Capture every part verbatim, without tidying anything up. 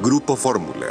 Grupo Fórmula.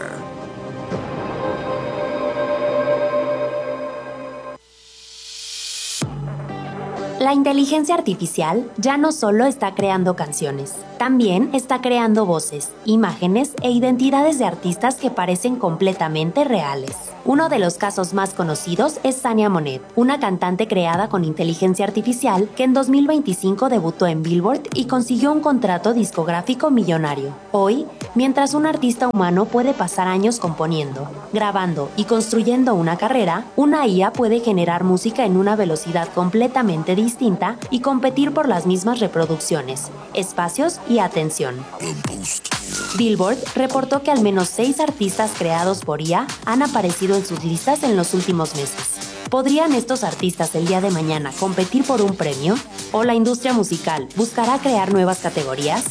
La inteligencia artificial ya no solo está creando canciones, también está creando voces, imágenes e identidades de artistas que parecen completamente reales. Uno de los casos más conocidos es Sania Monet, una cantante creada con inteligencia artificial que en dos mil veinticinco debutó en Billboard y consiguió un contrato discográfico millonario. Hoy, mientras un artista humano puede pasar años componiendo, grabando y construyendo una carrera, una I A puede generar música en una velocidad completamente distinta y competir por las mismas reproducciones, espacios y atención. Billboard reportó que al menos seis artistas creados por I A han aparecido en sus listas en los últimos meses. ¿Podrían estos artistas el día de mañana competir por un premio? ¿O la industria musical buscará crear nuevas categorías?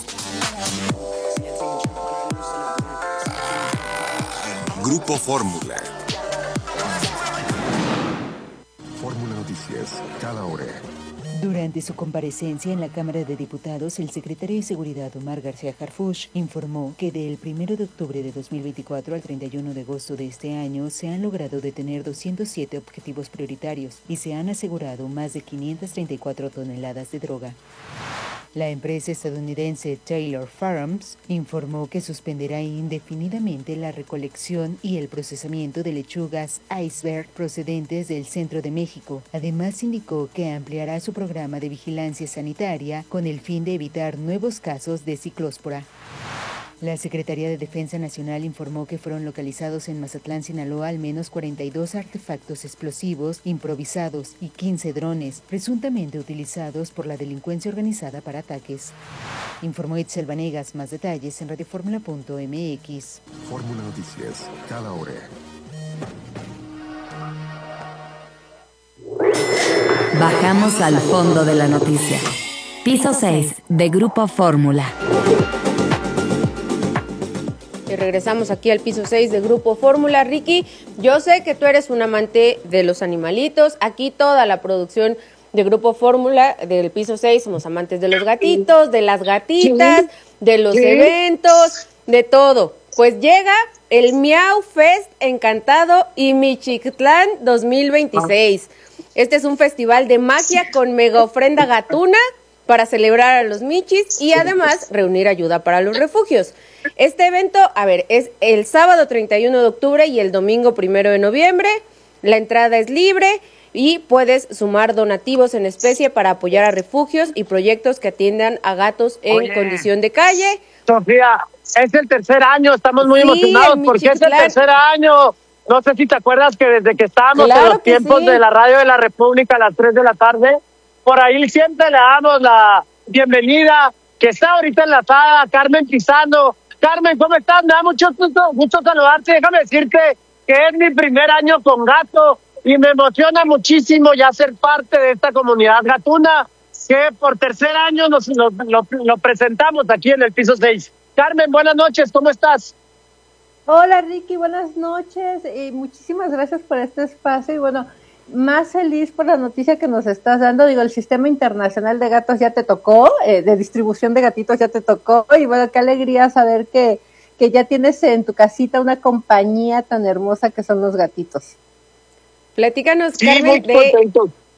Grupo Fórmula. Fórmula Noticias, cada hora. Durante su comparecencia en la Cámara de Diputados, el secretario de Seguridad Omar García Harfuch informó que del primero de octubre de dos mil veinticuatro al treinta y uno de agosto de este año se han logrado detener doscientos siete objetivos prioritarios y se han asegurado más de quinientas treinta y cuatro toneladas de droga. La empresa estadounidense Taylor Farms informó que suspenderá indefinidamente la recolección y el procesamiento de lechugas iceberg procedentes del centro de México. Además, indicó que ampliará su programa de vigilancia sanitaria con el fin de evitar nuevos casos de ciclóspora. La Secretaría de Defensa Nacional informó que fueron localizados en Mazatlán, Sinaloa, al menos cuarenta y dos artefactos explosivos improvisados y quince drones, presuntamente utilizados por la delincuencia organizada para ataques. Informó Itzel Vanegas. Más detalles en radioformula punto m x. Fórmula Noticias, cada hora. Bajamos al fondo de la noticia. Piso seis de Grupo Fórmula. Y regresamos aquí al piso seis de Grupo Fórmula. Ricky, yo sé que tú eres un amante de los animalitos. Aquí toda la producción de Grupo Fórmula del piso seis somos amantes de los gatitos, de las gatitas, de los eventos, de todo. Pues llega el Miau Fest Encantado y Michitlán dos mil veintiséis. Este es un festival de magia con mega ofrenda gatuna para celebrar a los michis y además reunir ayuda para los refugios. Este evento, a ver, es el sábado treinta y uno de octubre y el domingo primero de noviembre. La entrada es libre y puedes sumar donativos en especie para apoyar a refugios y proyectos que atiendan a gatos en Oye, condición de calle. Sofía, es el tercer año, estamos muy sí, emocionados porque es el tercer año. No sé si te acuerdas que desde que estábamos claro en los tiempos sí. de la Radio de la República a las tres de la tarde, por ahí siempre le damos la bienvenida, que está ahorita enlazada, Carmen Pizano. Carmen, ¿cómo estás? Me da mucho gusto, gusto saludarte. Déjame decirte que es mi primer año con gato y me emociona muchísimo ya ser parte de esta comunidad gatuna, que por tercer año nos lo, lo, lo presentamos aquí en el piso seis. Carmen, buenas noches, ¿cómo estás? Hola Ricky, buenas noches y muchísimas gracias por este espacio y bueno, más feliz por la noticia que nos estás dando. Digo, el Sistema Internacional de Gatos ya te tocó, eh, de distribución de gatitos ya te tocó, y bueno, qué alegría saber que, que ya tienes en tu casita una compañía tan hermosa que son los gatitos. Platícanos, sí, Carmen, de,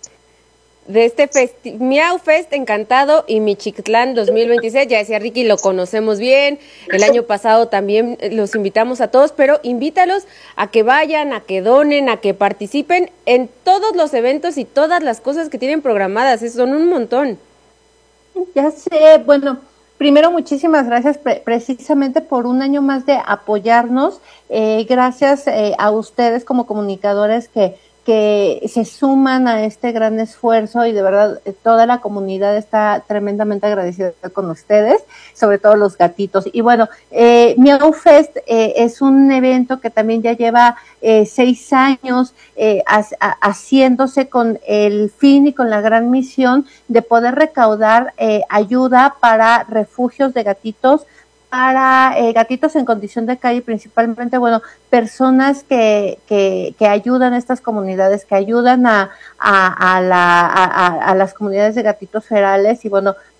de este festi- Miau Fest Encantado y Michitlán dos mil veintiséis. Ya decía Ricky, lo conocemos bien, el año pasado también los invitamos a todos, pero invítalos a que vayan, a que donen, a que participen en todos los eventos y todas las cosas que tienen programadas, son un montón. Ya sé, bueno, primero muchísimas gracias pre- precisamente por un año más de apoyarnos, eh, gracias eh, a ustedes como comunicadores que que se suman a este gran esfuerzo y de verdad toda la comunidad está tremendamente agradecida con ustedes, sobre todo los gatitos. Y bueno, eh, Miau Fest eh, es un evento que también ya lleva eh, seis años eh, ha, ha, haciéndose con el fin y con la gran misión de poder recaudar eh, ayuda para refugios de gatitos, para eh, gatitos en condición de calle, principalmente, bueno, personas que, que, que ayudan a estas comunidades, que ayudan a, a, a, la, a, a las comunidades de gatitos ferales y, bueno,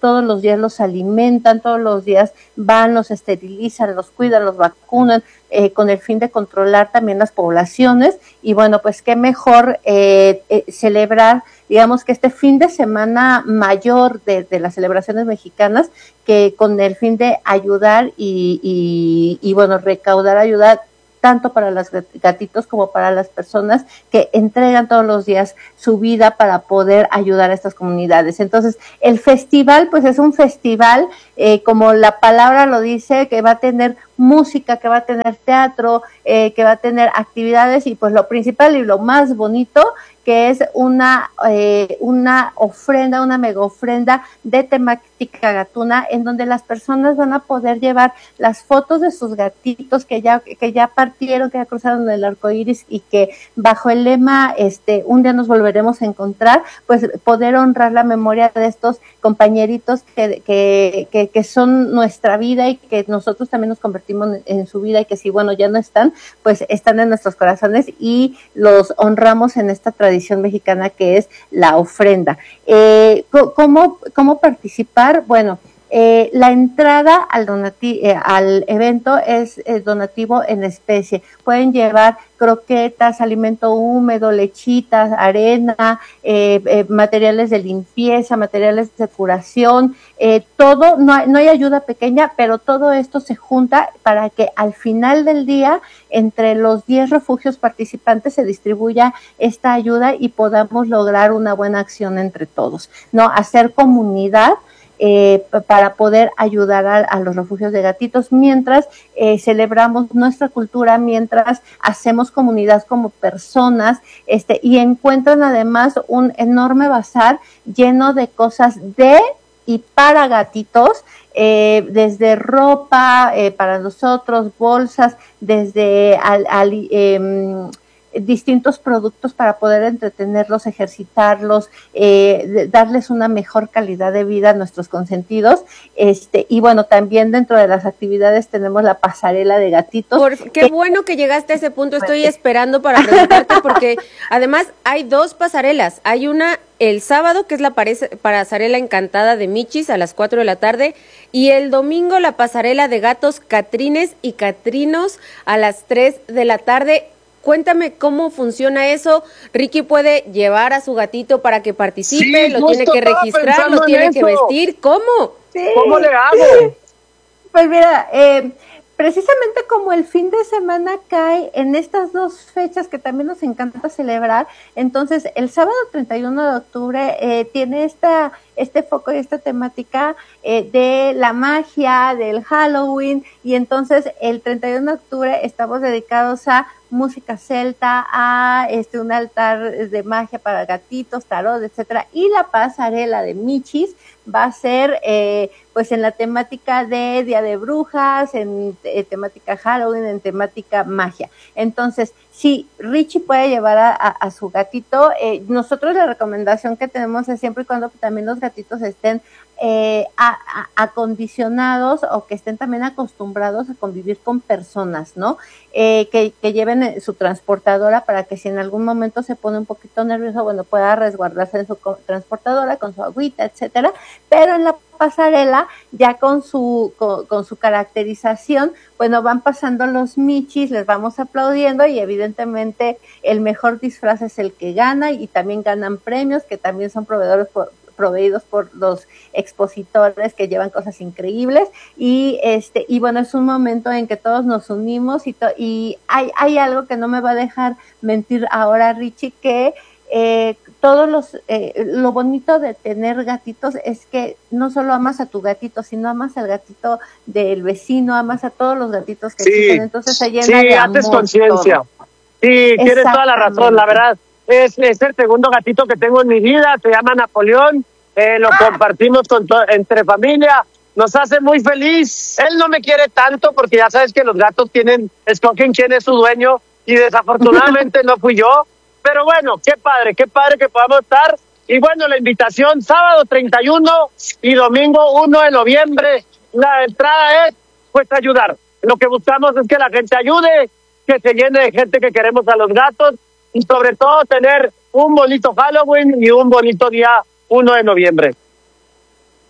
todos los días los alimentan, todos los días van, los esterilizan, los cuidan, los vacunan, eh, con el fin de controlar también las poblaciones. Y bueno, pues qué mejor eh, eh, celebrar, digamos que este fin de semana mayor de, de las celebraciones mexicanas, que con el fin de ayudar y, y, y bueno, recaudar ayuda tanto para los gatitos como para las personas que entregan todos los días su vida para poder ayudar a estas comunidades. Entonces, el festival, pues es un festival, eh, como la palabra lo dice, que va a tener música, que va a tener teatro, eh, que va a tener actividades, y pues lo principal y lo más bonito, que es una eh, una ofrenda, una mega ofrenda de temática gatuna, en donde las personas van a poder llevar las fotos de sus gatitos que ya que ya partieron, que ya cruzaron el arco iris, y que bajo el lema este un día nos volveremos a encontrar, pues poder honrar la memoria de estos compañeritos que que que, que son nuestra vida y que nosotros también nos convertimos en, en su vida, y que si bueno ya no están, pues están en nuestros corazones y los honramos en esta tradición tradición mexicana que es la ofrenda. Eh, ¿cómo, ¿Cómo participar? Bueno, eh, la entrada al, donati eh, al evento es eh, donativo en especie. Pueden llevar croquetas, alimento húmedo, lechitas, arena, eh, eh, materiales de limpieza, materiales de curación, eh, todo, no hay, no hay ayuda pequeña, pero todo esto se junta para que al final del día, entre los diez refugios participantes, se distribuya esta ayuda y podamos lograr una buena acción entre todos, ¿no? Hacer comunidad Eh, para poder ayudar a, a los refugios de gatitos, mientras eh, celebramos nuestra cultura, mientras hacemos comunidad como personas, este, y encuentran además un enorme bazar lleno de cosas de y para gatitos, eh, desde ropa eh, para nosotros, bolsas, desde al, al, eh, distintos productos para poder entretenerlos, ejercitarlos, eh, darles una mejor calidad de vida a nuestros consentidos. Este, y bueno, también dentro de las actividades tenemos la pasarela de gatitos. Por, qué que, bueno que llegaste a ese punto, estoy esperando para preguntarte, porque además hay dos pasarelas. Hay una el sábado, que es la pasarela encantada de Michis a las cuatro de la tarde, y el domingo la pasarela de gatos Catrines y Catrinos a las tres de la tarde. Cuéntame cómo funciona eso. Ricky puede llevar a su gatito para que participe, sí, lo tiene que registrar, lo tiene que vestir. ¿Cómo? Sí. ¿Cómo le hago? Pues mira, eh, precisamente como el fin de semana cae en estas dos fechas que también nos encanta celebrar, entonces el sábado treinta y uno de octubre eh, tiene esta este foco y esta temática eh, de la magia, del Halloween, y entonces el treinta y uno de octubre estamos dedicados a música celta, a este un altar de magia para gatitos, tarot, etcétera, y la pasarela de Michis va a ser eh, pues en la temática de Día de Brujas, en eh, temática Halloween, en temática magia. Entonces, si Richie puede llevar a, a, a su gatito, eh, nosotros la recomendación que tenemos es siempre y cuando también los gatitos estén eh, a, a, acondicionados o que estén también acostumbrados a convivir con personas, ¿no? Eh, que, que lleven su transportadora para que si en algún momento se pone un poquito nervioso, bueno, pueda resguardarse en su transportadora con su agüita, etcétera, pero en la pasarela, ya con su con, con su caracterización, bueno, van pasando los Michis, les vamos aplaudiendo, y evidentemente el mejor disfraz es el que gana, y también ganan premios que también son proveedores por proveídos por los expositores que llevan cosas increíbles, y este y bueno, es un momento en que todos nos unimos, y, to y hay, hay algo que no me va a dejar mentir ahora, Richie, que eh, todos los eh, lo bonito de tener gatitos es que no solo amas a tu gatito, sino amas al gatito del vecino, amas a todos los gatitos que sí, existen, entonces se llena sí, de haces amor conciencia. Sí, tienes toda la razón, la verdad. Es, es el segundo gatito que tengo en mi vida, se llama Napoleón, eh, lo ah. compartimos con entre familia, nos hace muy feliz. Él no me quiere tanto porque ya sabes que los gatos tienen, escogen quién es su dueño, y desafortunadamente no fui yo, pero bueno, qué padre, qué padre que podamos estar. Y bueno, la invitación sábado treinta y uno y domingo uno de noviembre, la entrada es pues ayudar. Lo que buscamos es que la gente ayude, que se llene de gente que queremos a los gatos, y sobre todo tener un bonito Halloween y un bonito día uno de noviembre.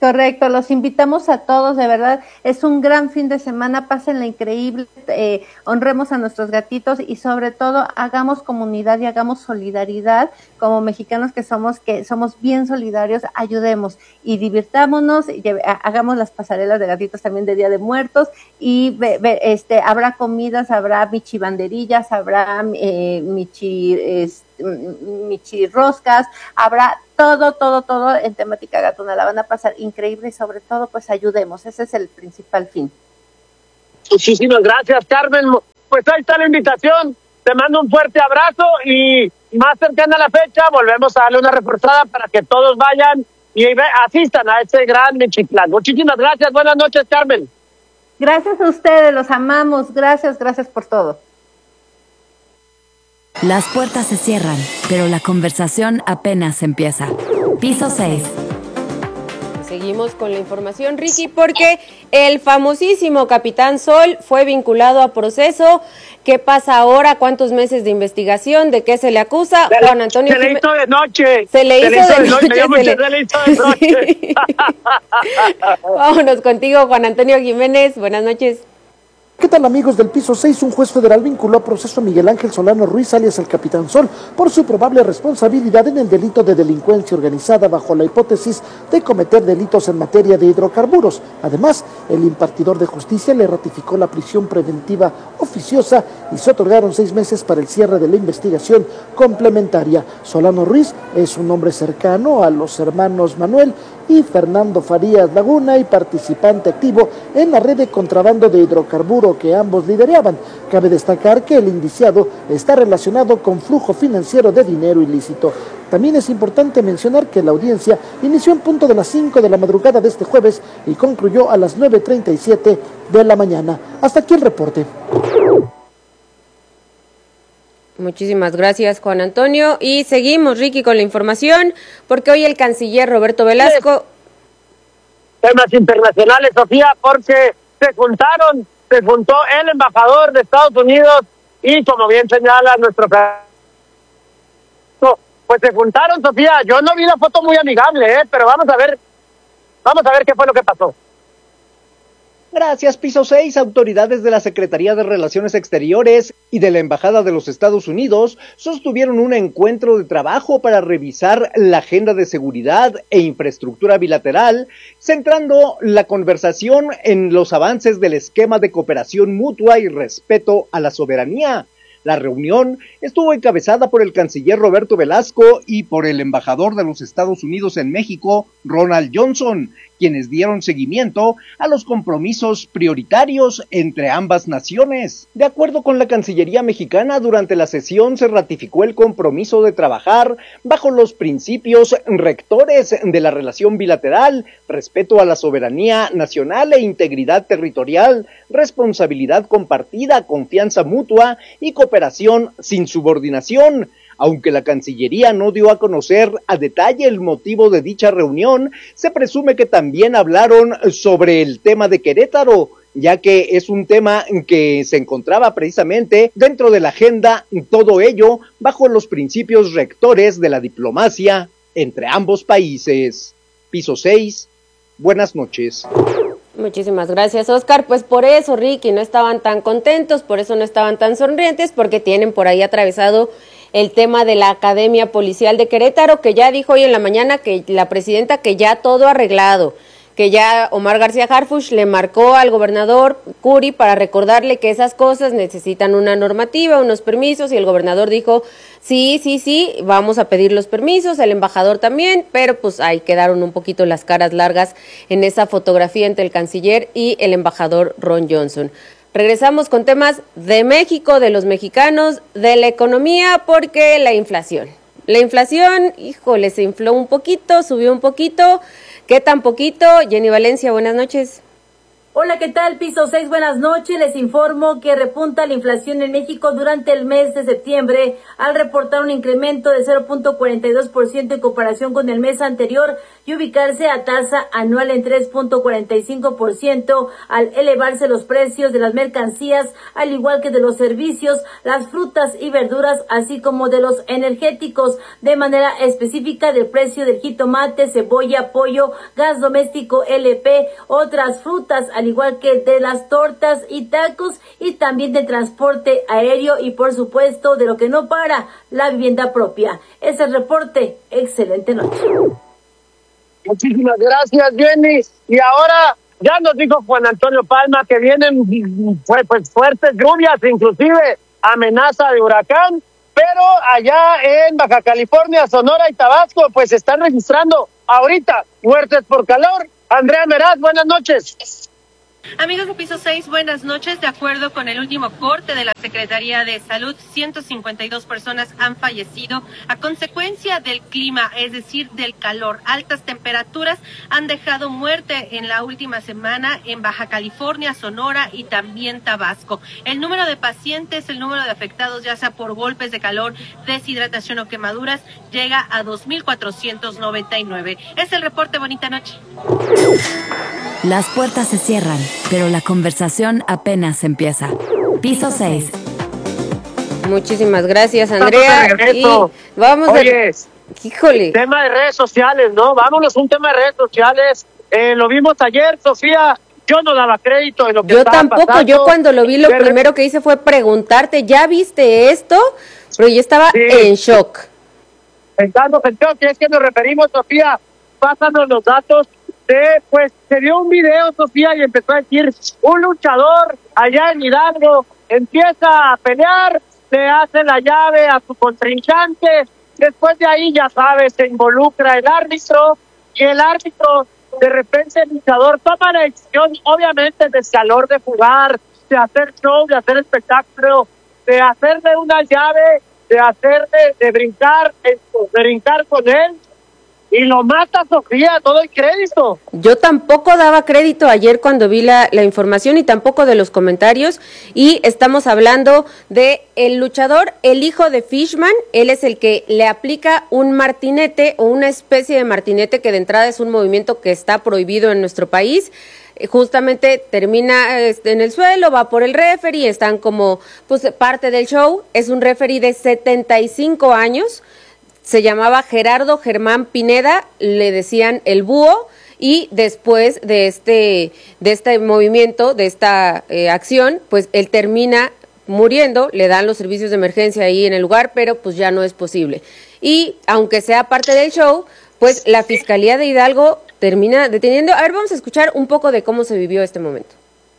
Correcto, los invitamos a todos, de verdad, es un gran fin de semana, pásenla increíble, eh, honremos a nuestros gatitos y sobre todo hagamos comunidad y hagamos solidaridad como mexicanos que somos, que somos bien solidarios, ayudemos y divirtámonos, y lleve, hagamos las pasarelas de gatitos también de Día de Muertos y ve, ve, este habrá comidas, habrá michibanderillas, habrá eh, michi, este, michirroscas, habrá todo, todo, todo en temática gatuna, la van a pasar increíble y sobre todo pues ayudemos, ese es el principal fin. Muchísimas gracias, Carmen, pues ahí está la invitación, te mando un fuerte abrazo y más cercana a la fecha volvemos a darle una reforzada para que todos vayan y asistan a este gran Michitlán. Muchísimas gracias, buenas noches, Carmen. Gracias a ustedes, los amamos, gracias, gracias por todo. Las puertas se cierran, pero la conversación apenas empieza. Piso seis. Seguimos con la información, Ricky, porque el famosísimo Capitán Sol fue vinculado a proceso. ¿Qué pasa ahora? ¿Cuántos meses de investigación? ¿De qué se le acusa? Se Juan Antonio Se le hizo de noche. Se le hizo, se le hizo de, de noche. noche. Se, le... se le hizo de noche. Sí. Vámonos contigo, Juan Antonio Jiménez. Buenas noches. ¿Qué tal, amigos del Piso seis? Un juez federal vinculó a proceso a Miguel Ángel Solano Ruiz, alias el Capitán Sol, por su probable responsabilidad en el delito de delincuencia organizada bajo la hipótesis de cometer delitos en materia de hidrocarburos. Además, el impartidor de justicia le ratificó la prisión preventiva oficiosa y se otorgaron seis meses para el cierre de la investigación complementaria. Solano Ruiz es un hombre cercano a los hermanos Manuel y Fernando Farías Laguna y participante activo en la red de contrabando de hidrocarburo que ambos lideraban. Cabe destacar que el indiciado está relacionado con flujo financiero de dinero ilícito. También es importante mencionar que la audiencia inició en punto de las cinco de la madrugada de este jueves y concluyó a las nueve treinta y siete de la mañana. Hasta aquí el reporte. Muchísimas gracias, Juan Antonio. Y seguimos, Ricky, con la información, porque hoy el canciller Roberto Velasco... Temas internacionales, Sofía, porque se juntaron, se juntó el embajador de Estados Unidos y, como bien señala nuestro... Pues se juntaron, Sofía. Yo no vi la foto muy amigable, ¿eh? Pero vamos a ver, vamos a ver qué fue lo que pasó. Gracias, Piso seis. Autoridades de la Secretaría de Relaciones Exteriores y de la Embajada de los Estados Unidos sostuvieron un encuentro de trabajo para revisar la agenda de seguridad e infraestructura bilateral, centrando la conversación en los avances del esquema de cooperación mutua y respeto a la soberanía. La reunión estuvo encabezada por el canciller Roberto Velasco y por el embajador de los Estados Unidos en México, Ronald Johnson, quienes dieron seguimiento a los compromisos prioritarios entre ambas naciones. De acuerdo con la Cancillería mexicana, durante la sesión se ratificó el compromiso de trabajar bajo los principios rectores de la relación bilateral, respeto a la soberanía nacional e integridad territorial, responsabilidad compartida, confianza mutua y cooperación sin subordinación. Aunque la Cancillería no dio a conocer a detalle el motivo de dicha reunión, se presume que también hablaron sobre el tema de Querétaro, ya que es un tema que se encontraba precisamente dentro de la agenda, todo ello bajo los principios rectores de la diplomacia entre ambos países. Piso seis, buenas noches. Muchísimas gracias, Oscar. Pues por eso, Ricky, no estaban tan contentos, por eso no estaban tan sonrientes, porque tienen por ahí atravesado el tema de la Academia Policial de Querétaro, que ya dijo hoy en la mañana que la presidenta que ya todo arreglado, que ya Omar García Harfuch le marcó al gobernador Curi para recordarle que esas cosas necesitan una normativa, unos permisos, y el gobernador dijo, sí, sí, sí, vamos a pedir los permisos, el embajador también, pero pues ahí quedaron un poquito las caras largas en esa fotografía entre el canciller y el embajador Ron Johnson. Regresamos con temas de México, de los mexicanos, de la economía, porque la inflación. La inflación, híjole, se infló un poquito, subió un poquito. ¿Qué tan poquito? Jenny Valencia, buenas noches. Hola, ¿qué tal? Piso seis, buenas noches. Les informo que repunta la inflación en México durante el mes de septiembre al reportar un incremento de cero punto cuarenta y dos por ciento en comparación con el mes anterior y ubicarse a tasa anual en tres punto cuarenta y cinco por ciento al elevarse los precios de las mercancías, al igual que de los servicios, las frutas y verduras, así como de los energéticos. De manera específica, del precio del jitomate, cebolla, pollo, gas doméstico L P, otras frutas, al igual que de las tortas y tacos, y también de transporte aéreo y por supuesto de lo que no para, la vivienda propia. Es el reporte. Excelente noche. Muchísimas gracias, Jenny. Y ahora ya nos dijo Juan Antonio Palma que vienen pues, pues fuertes lluvias, inclusive amenaza de huracán, pero allá en Baja California, Sonora y Tabasco pues se están registrando ahorita muertes por calor. Andrea Meraz, buenas noches. Amigos de Piso seis, buenas noches. De acuerdo con el último corte de la Secretaría de Salud, ciento cincuenta y dos personas han fallecido a consecuencia del clima, es decir, del calor. Altas temperaturas han dejado muerte en la última semana en Baja California, Sonora y también Tabasco. El número de pacientes, el número de afectados, ya sea por golpes de calor, deshidratación o quemaduras, llega a dos mil cuatrocientos noventa y nueve. Es el reporte. Bonita noche. Las puertas se cierran, pero la conversación apenas empieza. Piso seis. Muchísimas gracias, Andrea. Y vamos a... Oye, híjole. Tema de redes sociales, ¿no? Vámonos, un tema de redes sociales. Eh, lo vimos ayer, Sofía. Yo no daba crédito en lo que Yo estaba tampoco, pasando. yo cuando lo vi lo De primero que hice fue preguntarte, ¿ya viste esto? Pero yo estaba Sí. en shock. Pensando, pensando que es que nos referimos, Sofía, pásanos los datos. De, pues se dio un video, Sofía, y empezó a decir, un luchador allá en Hidalgo empieza a pelear, le hace la llave a su contrincante, después de ahí, ya sabes, se involucra el árbitro, y el árbitro, de repente el luchador toma la decisión, obviamente, de calor de jugar, de hacer show, de hacer espectáculo, de hacerle una llave, de hacerle, de brincar, de brincar con él, y lo mata, Sofía, todo el crédito. Yo tampoco daba crédito ayer cuando vi la, la información y tampoco de los comentarios, y estamos hablando de el luchador, el hijo de Fishman. Él es el que le aplica un martinete o una especie de martinete que de entrada es un movimiento que está prohibido en nuestro país. Justamente termina este, en el suelo, va por el referee, están como pues parte del show. Es un referee de setenta y cinco años. Se llamaba Gerardo Germán Pineda, le decían el búho, y después de este de este movimiento, de esta eh, acción, pues él termina muriendo, le dan los servicios de emergencia ahí en el lugar, pero pues ya no es posible. Y aunque sea parte del show, pues la Fiscalía de Hidalgo termina deteniendo. A ver, vamos a escuchar un poco de cómo se vivió este momento.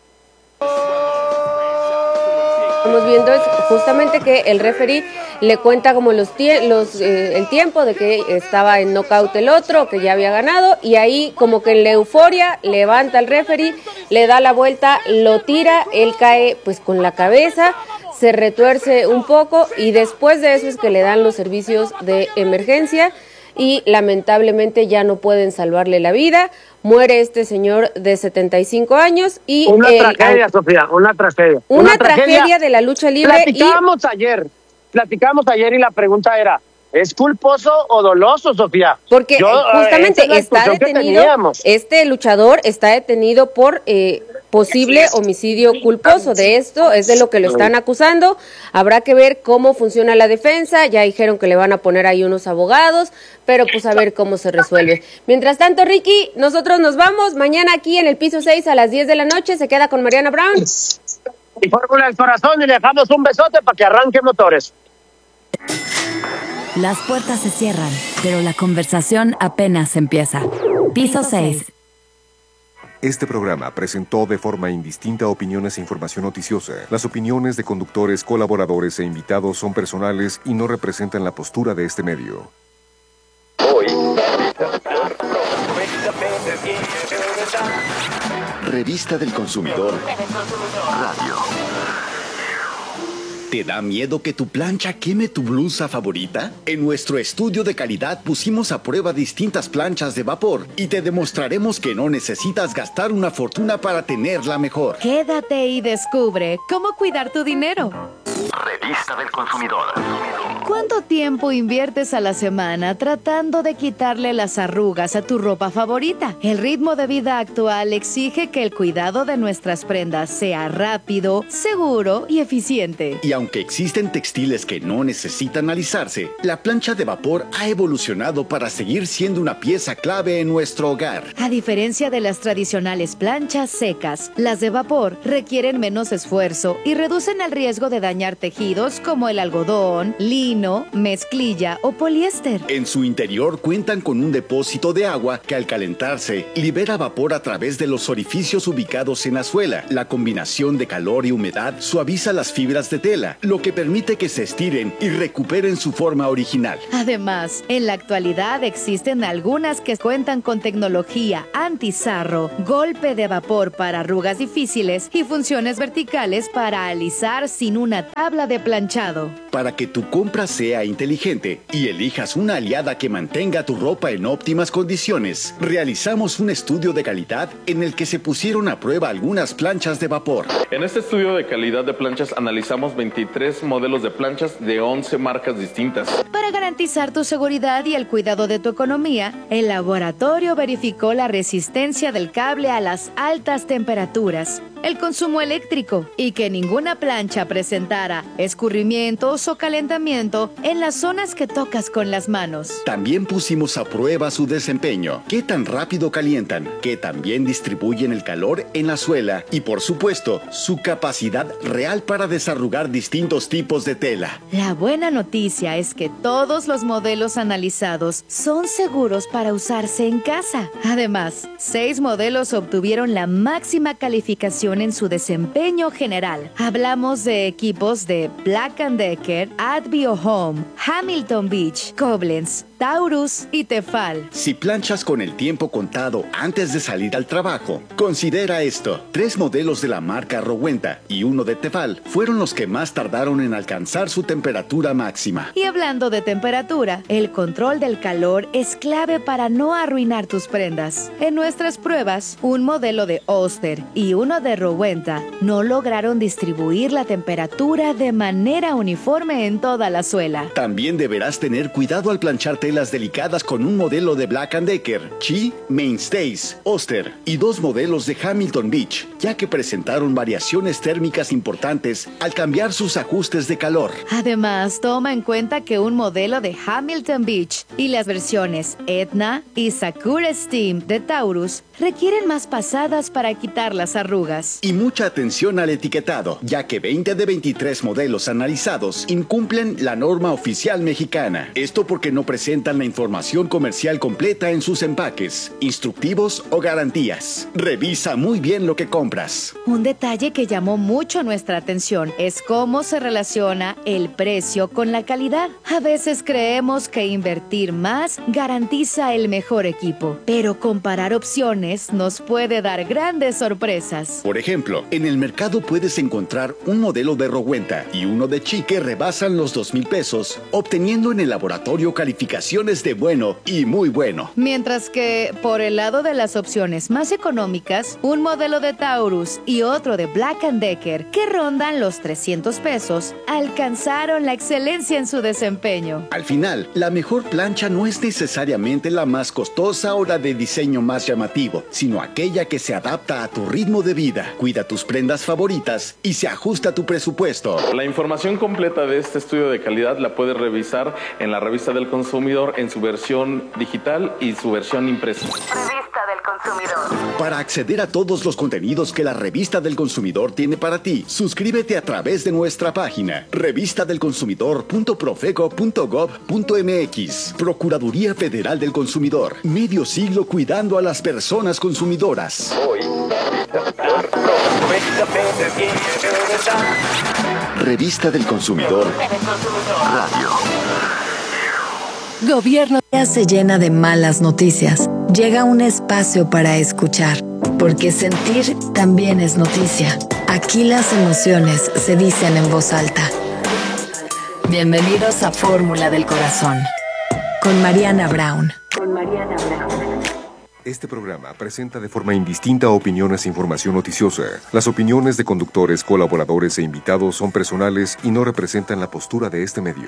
Estamos viendo es justamente que el referee le cuenta como los, tie los eh, el tiempo de que estaba en knockout el otro, que ya había ganado, y ahí como que en la euforia levanta al referee, le da la vuelta, lo tira, él cae pues con la cabeza, se retuerce un poco y después de eso es que le dan los servicios de emergencia y lamentablemente ya no pueden salvarle la vida. Muere este señor de setenta y cinco años y... Una el, tragedia, Sofía, una tragedia. Una, una tragedia, tragedia de la lucha libre. Platicábamos y... ayer, platicábamos ayer y la pregunta era, ¿es culposo o doloso, Sofía? Porque Yo, justamente eh, está detenido, este luchador está detenido por eh, posible homicidio culposo. De esto es de lo que lo están acusando. Habrá que ver cómo funciona la defensa. Ya dijeron que le van a poner ahí unos abogados, pero pues a ver cómo se resuelve. Mientras tanto, Ricky, nosotros nos vamos. Mañana aquí en el Piso seis a las diez de la noche se queda con Mariana Brown. Y Fórmula del Corazón, y le dejamos un besote para que arranque motores. Las puertas se cierran, pero la conversación apenas empieza. Piso seis. Este programa presentó de forma indistinta opiniones e información noticiosa. Las opiniones de conductores, colaboradores e invitados son personales y no representan la postura de este medio. Hoy, Revista del Consumidor Radio. ¿Te da miedo que tu plancha queme tu blusa favorita? En nuestro estudio de calidad pusimos a prueba distintas planchas de vapor y te demostraremos que no necesitas gastar una fortuna para tener la mejor. Quédate y descubre cómo cuidar tu dinero. Revista del Consumidor. ¿Cuánto tiempo inviertes a la semana tratando de quitarle las arrugas a tu ropa favorita? El ritmo de vida actual exige que el cuidado de nuestras prendas sea rápido, seguro y eficiente. Y aunque existen textiles que no necesitan alisarse, la plancha de vapor ha evolucionado para seguir siendo una pieza clave en nuestro hogar. A diferencia de las tradicionales planchas secas, las de vapor requieren menos esfuerzo y reducen el riesgo de dañar tejidos como el algodón, lino, mezclilla o poliéster. En su interior cuentan con un depósito de agua que al calentarse libera vapor a través de los orificios ubicados en la suela. La combinación de calor y humedad suaviza las fibras de tela, lo que permite que se estiren y recuperen su forma original. Además, en la actualidad existen algunas que cuentan con tecnología anti-sarro, golpe de vapor para arrugas difíciles y funciones verticales para alisar sin una tabla de planchado. Para que tu compra sea inteligente y elijas una aliada que mantenga tu ropa en óptimas condiciones, realizamos un estudio de calidad en el que se pusieron a prueba algunas planchas de vapor. En este estudio de calidad de planchas analizamos veintitrés modelos de planchas de once marcas distintas. Para garantizar tu seguridad y el cuidado de tu economía, el laboratorio verificó la resistencia del cable a las altas temperaturas, el consumo eléctrico y que ninguna plancha presentara escurrimientos o calentamiento en las zonas que tocas con las manos. También pusimos a prueba su desempeño, qué tan rápido calientan, qué tan bien distribuyen el calor en la suela y, por supuesto, su capacidad real para desarrugar distintos tipos de tela. La buena noticia es que todos los modelos analizados son seguros para usarse en casa. Además, seis modelos obtuvieron la máxima calificación en su desempeño general. Hablamos de equipos de Black and Decker, Advio Home, Hamilton Beach, Koblenz, Taurus y Tefal. Si planchas con el tiempo contado antes de salir al trabajo, considera esto. Tres modelos de la marca Rowenta y uno de Tefal fueron los que más tardaron en alcanzar su temperatura máxima. Y hablando de temperatura, el control del calor es clave para no arruinar tus prendas. En nuestras pruebas, un modelo de Oster y uno de Rowenta no lograron distribuir la temperatura de manera uniforme en toda la suela. También deberás tener cuidado al planchar telas delicadas con un modelo de Black and Decker, Chi, Mainstays, Oster y dos modelos de Hamilton Beach, ya que presentaron variaciones térmicas importantes al cambiar sus ajustes de calor. Además, toma en cuenta que un modelo de Hamilton Beach y las versiones Etna y Sakura Steam de Taurus requieren más pasadas para quitar las arrugas. Y mucha atención al etiquetado, ya que veinte de veintitrés modelos analizados incumplen la norma oficial mexicana. Esto porque no presentan la información comercial completa en sus empaques, instructivos o garantías. Revisa muy bien lo que compras. Un detalle que llamó mucho nuestra atención es cómo se relaciona el precio con la calidad. A veces creemos que invertir más garantiza el mejor equipo, pero comparar opciones nos puede dar grandes sorpresas. Por ejemplo, en el mercado puedes encontrar un modelo de Rowenta y uno de Chi que rebasan los dos mil pesos, obteniendo en el laboratorio calificaciones de bueno y muy bueno. Mientras que, por el lado de las opciones más económicas, un modelo de Taurus y otro de Black and Decker, que rondan los trescientos pesos, alcanzaron la excelencia en su desempeño. Al final, la mejor plancha no es necesariamente la más costosa o la de diseño más llamativo, sino aquella que se adapta a tu ritmo de vida, cuida tus prendas favoritas y se ajusta a tu presupuesto. La información completa de este estudio de calidad la puedes revisar en la Revista del Consumidor en su versión digital y su versión impresa. Revista del Consumidor. Para acceder a todos los contenidos que la Revista del Consumidor tiene para ti, suscríbete a través de nuestra página revista del consumidor punto profeco punto gob punto mx. Procuraduría Federal del Consumidor. Medio siglo cuidando a las personas consumidoras. Revista del Consumidor Radio. Gobierno se llena de malas noticias. Llega un espacio para escuchar, porque sentir también es noticia. Aquí las emociones se dicen en voz alta. Bienvenidos a Fórmula del Corazón, con Mariana Brown. Con Mariana Brown. Este programa presenta de forma indistinta opiniones e información noticiosa. Las opiniones de conductores, colaboradores e invitados son personales y no representan la postura de este medio.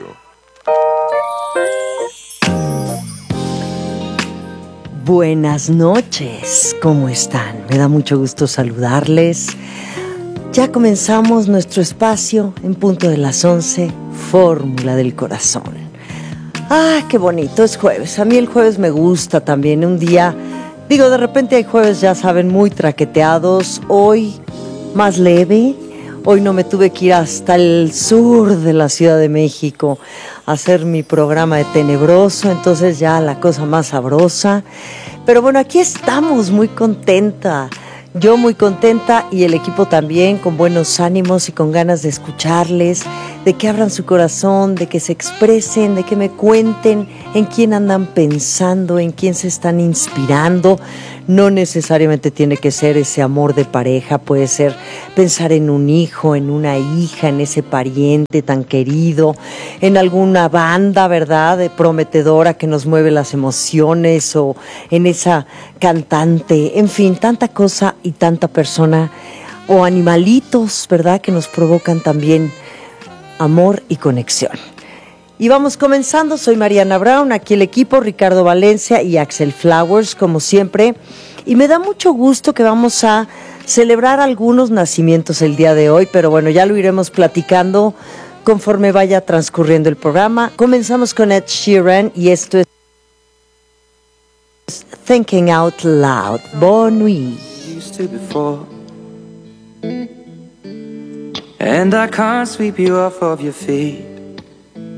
Buenas noches, ¿cómo están? Me da mucho gusto saludarles. Ya comenzamos nuestro espacio en punto de las once, Fórmula del Corazón. ¡Ah, qué bonito! Es jueves. A mí el jueves me gusta también, un día... Digo, de repente hay jueves, ya saben, muy traqueteados. Hoy, más leve. Hoy no me tuve que ir hasta el sur de la Ciudad de México a hacer mi programa de Tenebroso, entonces ya la cosa más sabrosa. Pero bueno, aquí estamos muy contenta. Yo muy contenta y el equipo también, con buenos ánimos y con ganas de escucharles, de que abran su corazón, de que se expresen, de que me cuenten en quién andan pensando, en quién se están inspirando. No necesariamente tiene que ser ese amor de pareja, puede ser pensar en un hijo, en una hija, en ese pariente tan querido, en alguna banda, ¿verdad?, de prometedora que nos mueve las emociones, o en esa cantante, en fin, tanta cosa y tanta persona, o animalitos, ¿verdad?, que nos provocan también amor y conexión. Y vamos comenzando, soy Mariana Brown, aquí el equipo, Ricardo Valencia y Axel Flowers, como siempre, y me da mucho gusto que vamos a celebrar algunos nacimientos el día de hoy, pero bueno, ya lo iremos platicando conforme vaya transcurriendo el programa. Comenzamos con Ed Sheeran y esto es Thinking Out Loud. Bonne nuit. And I can't sweep you off of your feet.